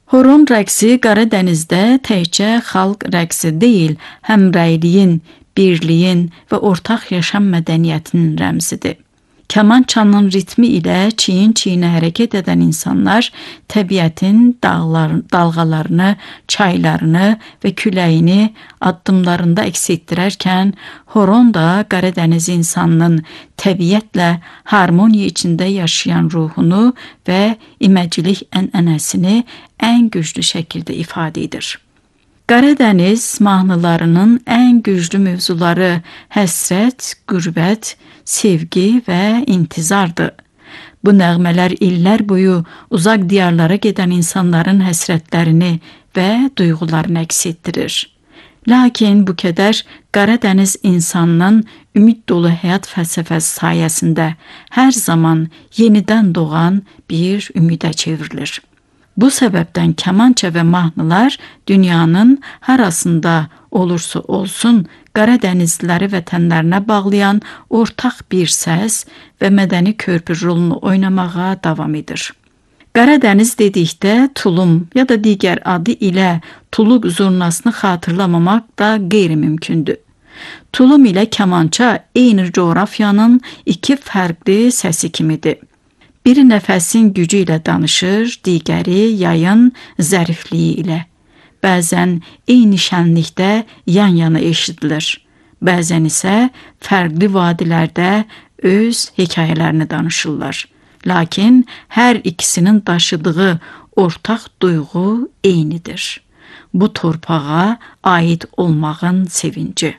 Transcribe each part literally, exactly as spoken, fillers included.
Horon rəqsi Qaradənizdə təkcə xalq rəqsi deyil, həmrəyliyin, birliyin və ortaq yaşam mədəniyyətinin rəmzidir. Kamançanın ritmi ilə çiyin-çiyinə hərəkət edən insanlar təbiətin dağlar, dalğalarını, çaylarını və küləyini addımlarında əks etdirərkən, horon da Qaradəniz insanının təbiətlə harmoniya içində yaşayan ruhunu və iməclik ənənəsini ən güclü şəkildə ifadə edir. Qaradəniz mahnılarının ən güclü mövzuları həsrət, qürbət, sevgi və intizardır. Bu nəğmələr illər boyu uzaq diyarlara gedən insanların həsrətlərini və duyğularını əks etdirir. Lakin bu kədər Qaradəniz insanının ümid dolu həyat fəlsəfəsi sayəsində hər zaman yenidən doğan bir ümidə çevrilir. Bu səbəbdən kamança və mahnılar dünyanın harasında olursa olsun Qaradənizliləri vətənlərinə bağlayan ortaq bir səs və mədəni körpü rolunu oynamağa davam edir. Qaradəniz dedikdə tulum ya da digər adı ilə tuluq zurnasını xatırlamamaq da qeyri-mümkündür. Tulum ilə kamança eyni coğrafyanın iki fərqli səsi kimidir. Biri nəfəsin gücü ilə danışır, digəri yayın zərifliyi ilə. Bəzən eyni şənlikdə yan-yana eşidilir. Bəzən isə fərqli vadilərdə öz hekayələrini danışırlar. Lakin hər ikisinin daşıdığı ortaq duyğu eynidir. Bu torpağa aid olmağın sevinci.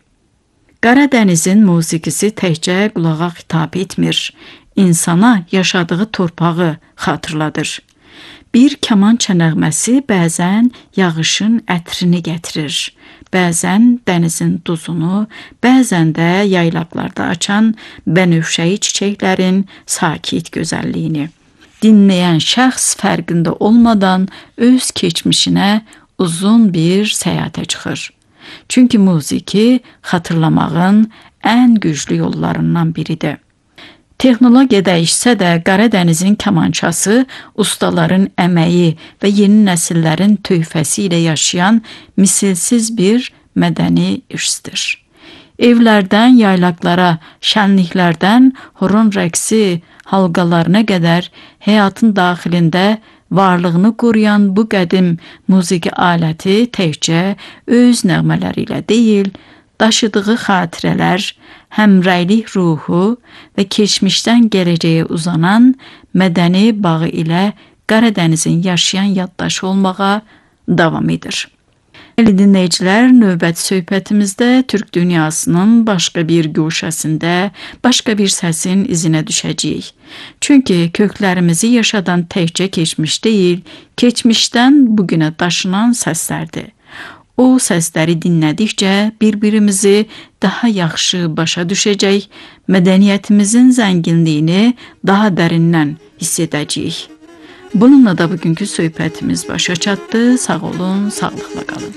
Qaradənizin musiqisi təkcə qulağa xitab etmir, insana yaşadığı torpağı xatırladır. Bir kamança nəğməsi bəzən yağışın ətrini gətirir, bəzən dənizin duzunu, bəzən də yaylaqlarda açan bənövşəyi çiçəklərin sakit gözəlliyini. Dinləyən şəxs fərqində olmadan öz keçmişinə uzun bir səyahətə çıxır. Çünki musiqi xatırlamağın ən güclü yollarından biridir. Texnologiya dəyişsə də Qaradənizin kamançası ustaların əməyi və yeni nəsillərin töhfəsi ilə yaşayan misilsiz bir mədəni irsdir. Evlərdən yaylaqlara, şənliklərdən horon rəqsi halqalarına qədər həyatın daxilində varlığını qoruyan bu qədim musiqi aləti təkcə öz nəğmələri ilə deyil, daşıdığı xatirələr, həmrəylik ruhu və keçmişdən gələcəyə uzanan mədəni bağı ilə Qaradənizin yaşayan yaddaşı olmağa davam edir. Əziz dinləyicilər, növbəti söhbətimizdə Türk dünyasının başqa bir guşəsində, başqa bir səsin izinə düşəcəyik. Çünki köklərimizi yaşadan təkcə keçmiş deyil, keçmişdən bugünə daşınan səslərdir. O səsləri dinlədikcə bir-birimizi daha yaxşı başa düşəcək, mədəniyyətimizin zənginliyini daha dərindən hiss edəcəyik. Bununla da bugünkü söhbətimiz başa çatdı. Sağ olun, sağlıqla qalın.